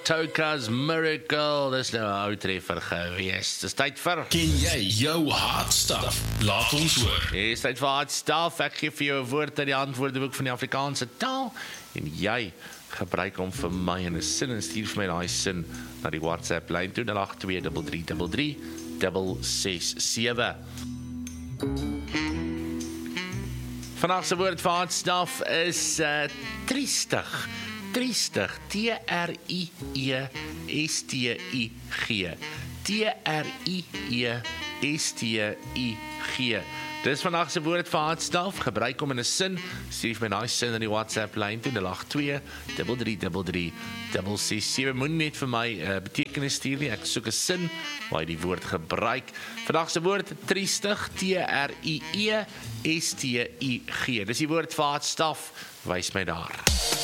Toka's Miracle, dis nou 'n ou treffer gewees. Dis tyd vir Ken jy jou hard stuff? Laat ons hoor. Dis tyd vir hard stuff. Ek gee vir jou 'n woord uit die antwoordeboek van die Afrikaanse taal en jy gebruik hom vir my in 'n sin en stuur vir my daai sin na die WhatsApp lyn 0823333667. Vandag se woord vir hard stuff is triestig. Triestig, T-R-I-E-S-T-I-G. T-R-I-E-S-T-I-G. Dis vandag se woord vir hard stuff. Gebruik hom in 'n sin. Stuur my daai sin in die WhatsApp lyn 0823333667. Moenie net vir my betekenis stuur nie. Ek soek 'n sin waar jy die woord gebruik. Vandag se woord triestig, T-R-I-E-S-T-I-G. Dis die woord vir hard stuff. Wys my daar.